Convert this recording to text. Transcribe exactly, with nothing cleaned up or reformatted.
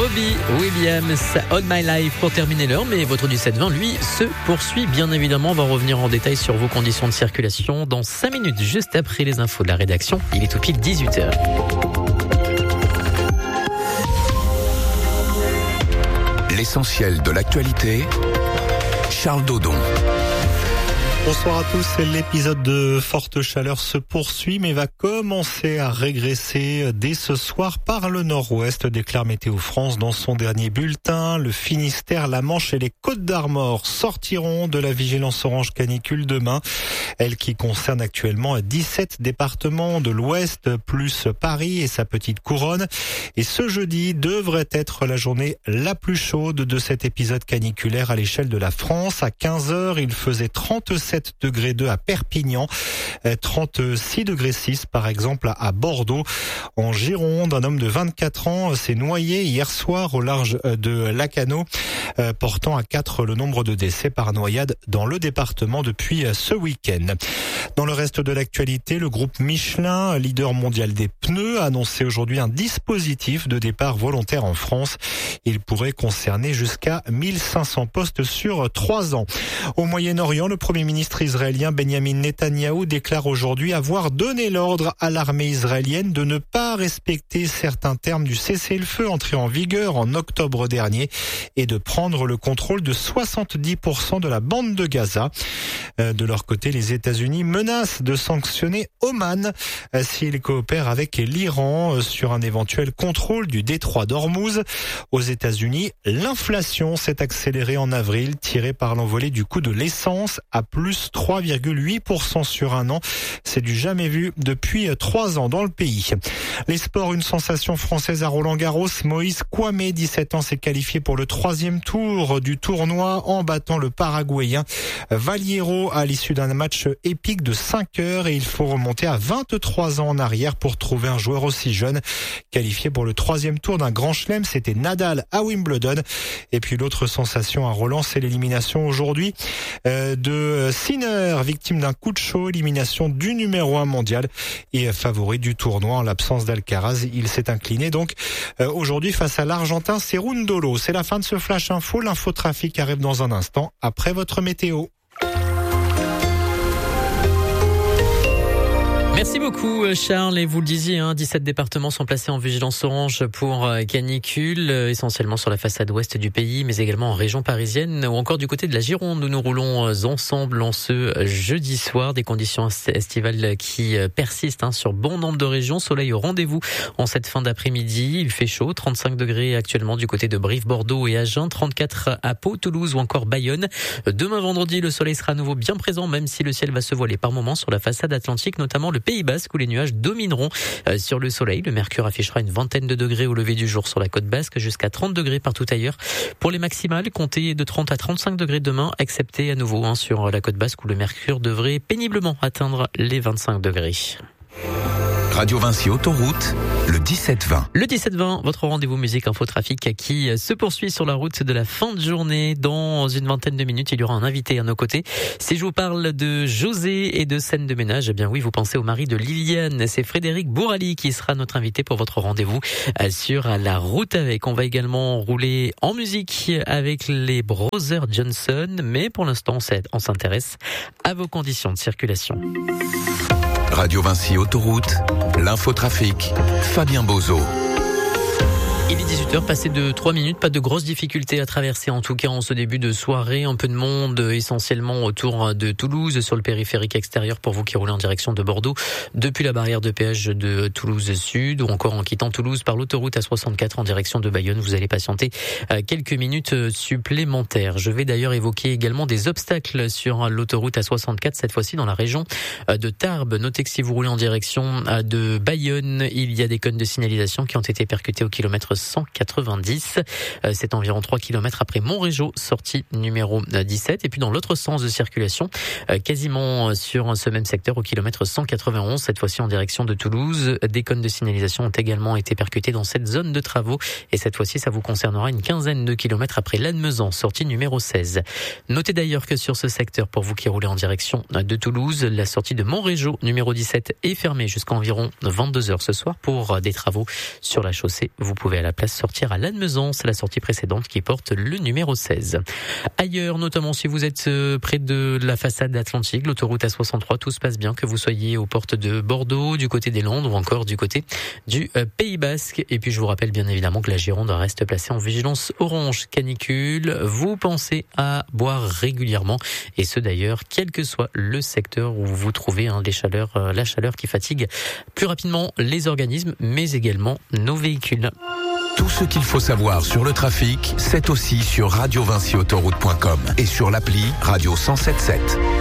Robbie Williams, On My Life pour terminer l'heure, mais votre du sept vingt, lui, se poursuit bien évidemment. On va revenir en détail sur vos conditions de circulation dans cinq minutes, juste après les infos de la rédaction. Il est tout pile dix-huit heures. L'essentiel de l'actualité, Charles Dodon. Bonsoir à tous. L'épisode de forte chaleur se poursuit mais va commencer à régresser dès ce soir par le nord-ouest, déclare Météo France dans son dernier bulletin. Le Finistère, la Manche et les Côtes d'Armor sortiront de la vigilance orange canicule demain. Elle qui concerne actuellement dix-sept départements de l'ouest plus Paris et sa petite couronne. Et ce jeudi devrait être la journée la plus chaude de cet épisode caniculaire à l'échelle de la France. À quinze heures, il faisait trente-sept degrés deux à Perpignan, trente-six degrés six par exemple à Bordeaux. En Gironde, un homme de vingt-quatre ans s'est noyé hier soir au large de Lacanau, portant à quatre le nombre de décès par noyade dans le département depuis ce week-end. Dans le reste de l'actualité, le groupe Michelin, leader mondial des pneus, a annoncé aujourd'hui un dispositif de départ volontaire en France. Il pourrait concerner jusqu'à mille cinq cents postes sur trois ans. Au Moyen-Orient, le Premier ministre israélien Benjamin Netanyahou déclare aujourd'hui avoir donné l'ordre à l'armée israélienne de ne pas respecter certains termes du cessez-le-feu entré en vigueur en octobre dernier et de prendre le contrôle de soixante-dix pour cent de la bande de Gaza. De leur côté, les États-Unis menacent de sanctionner Oman s'il coopère avec l'Iran sur un éventuel contrôle du détroit d'Ormuz. Aux États-Unis, l'inflation s'est accélérée en avril, tirée par l'envolée du coût de l'essence à plus trois virgule huit pour cent sur un an. C'est du jamais vu depuis trois ans dans le pays. Les sports, une sensation française à Roland-Garros. Moïse Kouamé, dix-sept ans, s'est qualifié pour le troisième tour du tournoi en battant le Paraguayen Valliero à l'issue d'un match épique de cinq heures et il faut remonter à vingt-trois ans en arrière pour trouver un joueur aussi jeune qualifié pour le troisième tour d'un grand chelem. C'était Nadal à Wimbledon. Et puis l'autre sensation à Roland, c'est l'élimination aujourd'hui de Sinner, victime d'un coup de chaud, élimination du numéro un mondial et favori du tournoi en l'absence d'Alcaraz. Il s'est incliné donc euh, aujourd'hui face à l'Argentin Cerundolo. C'est la fin de ce Flash Info. L'infotrafic arrive dans un instant après votre météo. Merci beaucoup Charles, et vous le disiez, hein, dix-sept départements sont placés en vigilance orange pour canicule, essentiellement sur la façade ouest du pays, mais également en région parisienne ou encore du côté de la Gironde où nous roulons ensemble en ce jeudi soir. Des conditions estivales qui persistent hein, sur bon nombre de régions. Soleil au rendez-vous en cette fin d'après-midi. Il fait chaud, trente-cinq degrés actuellement du côté de Brive, Bordeaux et Agen, trente-quatre à Pau, Toulouse ou encore Bayonne. Demain vendredi, le soleil sera à nouveau bien présent, même si le ciel va se voiler par moments sur la façade atlantique, notamment le Pays Basque où les nuages domineront euh, sur le soleil. Le mercure affichera une vingtaine de degrés au lever du jour sur la côte basque, jusqu'à trente degrés partout ailleurs. Pour les maximales, comptez de trente à trente-cinq degrés demain, excepté à nouveau hein, sur la côte basque où le mercure devrait péniblement atteindre les vingt-cinq degrés. Radio Vinci Autoroute, le dix-sept vingt. Le dix-sept vingt, votre rendez-vous musique info trafic qui se poursuit sur la route de la fin de journée. Dans une vingtaine de minutes, il y aura un invité à nos côtés. Si je vous parle de José et de scène de ménage, eh bien oui, vous pensez au mari de Liliane. C'est Frédéric Bourali qui sera notre invité pour votre rendez-vous sur la route avec. On va également rouler en musique avec les Brothers Johnson. Mais pour l'instant, on s'intéresse à vos conditions de circulation. Radio Vinci Autoroute, l'infotrafic, Fabien Bozo. Il est dix-huit heures, passé de trois minutes, pas de grosses difficultés à traverser en tout cas en ce début de soirée. Un peu de monde essentiellement autour de Toulouse, sur le périphérique extérieur pour vous qui roulez en direction de Bordeaux, depuis la barrière de péage de Toulouse Sud ou encore en quittant Toulouse par l'autoroute A soixante-quatre en direction de Bayonne. Vous allez patienter quelques minutes supplémentaires. Je vais d'ailleurs évoquer également des obstacles sur l'autoroute A soixante-quatre, cette fois-ci dans la région de Tarbes. Notez que si vous roulez en direction de Bayonne, il y a des cônes de signalisation qui ont été percutés au kilomètre cent quatre-vingt-dix. C'est environ trois kilomètres après Montrégeau, sortie numéro dix-sept. Et puis dans l'autre sens de circulation, quasiment sur ce même secteur au kilomètre cent quatre-vingt-onze, cette fois-ci en direction de Toulouse, des cônes de signalisation ont également été percutés dans cette zone de travaux. Et cette fois-ci, ça vous concernera une quinzaine de kilomètres après Lannemezan, sortie numéro seize. Notez d'ailleurs que sur ce secteur, pour vous qui roulez en direction de Toulouse, la sortie de Montrégeau, numéro dix-sept, est fermée jusqu'à environ vingt-deux heures ce soir pour des travaux sur la chaussée. Vous pouvez aller la place sortir à Lannemezan. C'est la sortie précédente qui porte le numéro seize. Ailleurs, notamment si vous êtes près de la façade atlantique, l'autoroute A soixante-trois, tout se passe bien, que vous soyez aux portes de Bordeaux, du côté des Landes ou encore du côté du Pays Basque. Et puis je vous rappelle bien évidemment que la Gironde reste placée en vigilance orange canicule. Vous pensez à boire régulièrement, et ce d'ailleurs quel que soit le secteur où vous vous trouvez, hein, les chaleurs, euh, la chaleur qui fatigue plus rapidement les organismes, mais également nos véhicules. Tout ce qu'il faut savoir sur le trafic, c'est aussi sur radio vinci autoroute point com et sur l'appli Radio cent sept sept.